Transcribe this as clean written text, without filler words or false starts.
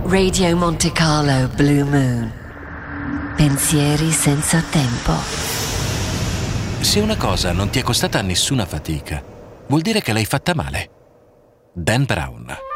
Radio Monte Carlo Blue Moon. Pensieri senza tempo. Se una cosa non ti è costata nessuna fatica, vuol dire che l'hai fatta male. Dan Brown.